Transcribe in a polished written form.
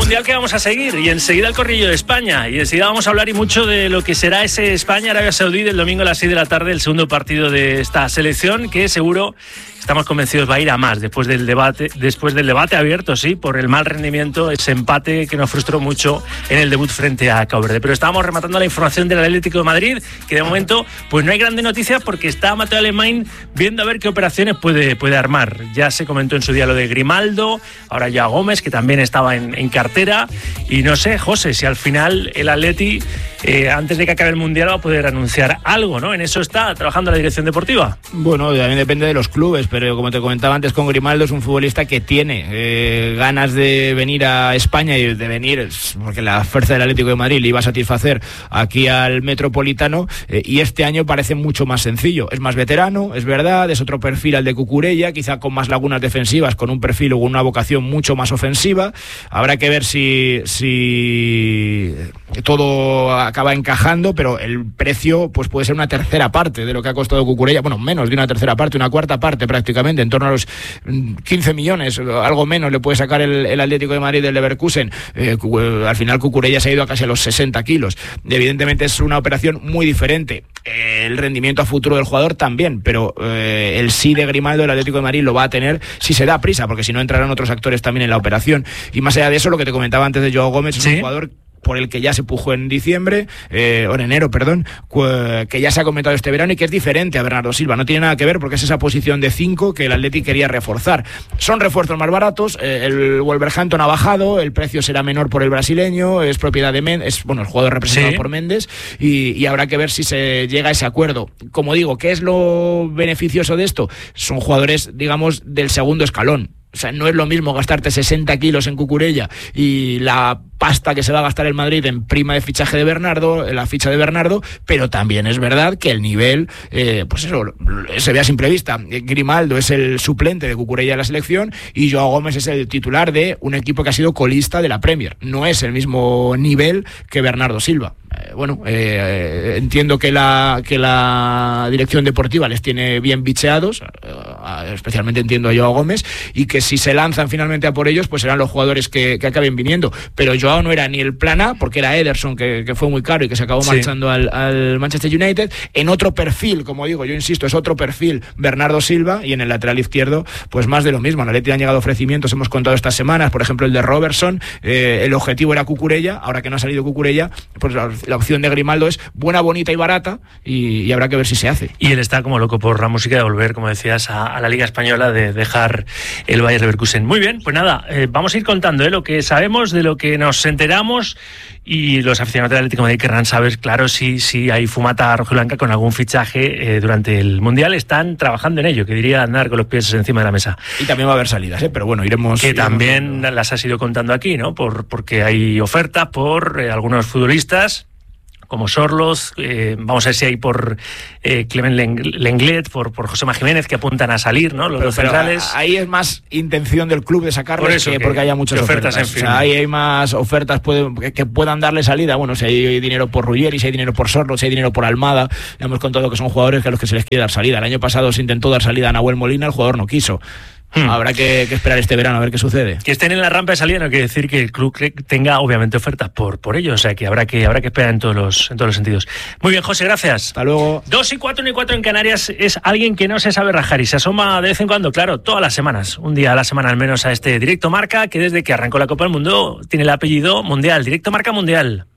Mundial que vamos a seguir, y enseguida el corrillo de España, y enseguida vamos a hablar y mucho de lo que será ese España-Arabia Saudí del domingo a las 6 de la tarde, el segundo partido de esta selección, que seguro, estamos convencidos, va a ir a más después del debate abierto, sí, por el mal rendimiento, ese empate que nos frustró mucho en el debut frente a Cabo Verde. Pero estábamos rematando la información del Atlético de Madrid, que de momento pues no hay grandes noticias porque está Mateo Alemany viendo a ver qué operaciones puede armar. Ya se comentó en su día lo de Grimaldo, ahora ya Gómez, que también estaba en cartera, y no sé, José, si al final el Atleti, antes de que acabe el Mundial, va a poder anunciar algo, ¿no? En eso está trabajando la dirección deportiva. Bueno, también depende de los clubes, pero como te comentaba antes con Grimaldo, es un futbolista que tiene ganas de venir a España y de venir, porque la fuerza del Atlético de Madrid le iba a satisfacer aquí al Metropolitano, y este año parece mucho más sencillo. Es más veterano, es verdad, es otro perfil al de Cucurella, quizá con más lagunas defensivas, con un perfil o una vocación mucho más ofensiva. Habrá que ver si todo acaba encajando, pero el precio pues puede ser una tercera parte de lo que ha costado Cucurella, bueno, menos de una tercera parte, una cuarta parte prácticamente, en torno a los 15 millones, algo menos le puede sacar el Atlético de Madrid del Leverkusen. Al final Cucurella se ha ido a casi a los 60 kilos. Evidentemente es una operación muy diferente. El rendimiento a futuro del jugador también, pero el sí de Grimaldo el Atlético de Madrid lo va a tener si se da prisa, porque si no entrarán otros actores también en la operación. Y más allá de eso, lo que te comentaba antes de Joao Gómez, es un jugador por el que ya se pujó en diciembre, o en enero, perdón, que ya se ha comentado este verano y que es diferente a Bernardo Silva. No tiene nada que ver porque es esa posición de 5 que el Atleti quería reforzar. Son refuerzos más baratos, el Wolverhampton ha bajado, el precio será menor por el brasileño, es propiedad de Mendes, bueno, el jugador representado por Mendes, y habrá que ver si se llega a ese acuerdo. Como digo, ¿qué es lo beneficioso de esto? Son jugadores, digamos, del segundo escalón. O sea, no es lo mismo gastarte 60 kilos en Cucurella y la pasta que se va a gastar el Madrid en prima de fichaje de Bernardo, en la ficha de Bernardo, pero también es verdad que el nivel, pues eso, se ve a simple vista. Grimaldo es el suplente de Cucurella en la selección y Joao Gómez es el titular de un equipo que ha sido colista de la Premier. No es el mismo nivel que Bernardo Silva. Entiendo que la dirección deportiva les tiene bien bicheados, especialmente entiendo a Joao Gómez, y que si se lanzan finalmente a por ellos, pues serán los jugadores que acaben viniendo. Pero Joao no era ni el plan A, porque era Ederson, que fue muy caro y que se acabó marchando al Manchester United. En otro perfil, como digo, yo insisto, es otro perfil Bernardo Silva, y en el lateral izquierdo, pues más de lo mismo. A la Atleti han llegado ofrecimientos, hemos contado estas semanas, por ejemplo el de Robertson, el objetivo era Cucurella, ahora que no ha salido Cucurella, pues la opción de Grimaldo es buena, bonita y barata, y habrá que ver si se hace. Y él está como loco por la música de volver, como decías, a la Liga Española, de dejar el Bayer Leverkusen. Muy bien, pues nada, vamos a ir contando lo que sabemos, de lo que nos enteramos, y los aficionados del Atlético de Madrid querrán saber, claro, si hay fumata rojiblanca con algún fichaje durante el Mundial. Están trabajando en ello, que diría andar con los pies encima de la mesa. Y también va a haber salidas, pero bueno, iremos... Que también las has ido contando aquí, ¿no? Porque hay ofertas por algunos futbolistas, como Sorloz, vamos a ver si hay por Clement Lenglet, por Josema Jiménez, que apuntan a salir, ¿no? Los centrales. Ahí es más intención del club de sacarles que porque haya muchas ofertas. En fin. O sea, ahí hay más ofertas que puedan darle salida. Bueno, si hay dinero por Ruggeri, si hay dinero por Sorloz, si hay dinero por Almada, ya hemos contado que son jugadores a los que se les quiere dar salida. El año pasado se intentó dar salida a Nahuel Molina, el jugador no quiso. Habrá que esperar este verano a ver qué sucede. Que estén en la rampa de salida no quiere decir que el club tenga obviamente ofertas por ello, o sea que habrá que esperar en todos los sentidos. Muy bien, José, gracias. Hasta luego. 2:04 en Canarias. Es alguien que no se sabe rajar y se asoma de vez en cuando, claro, todas las semanas, un día a la semana al menos, a este Directo Marca, que desde que arrancó la Copa del Mundo tiene el apellido Mundial, Directo Marca Mundial.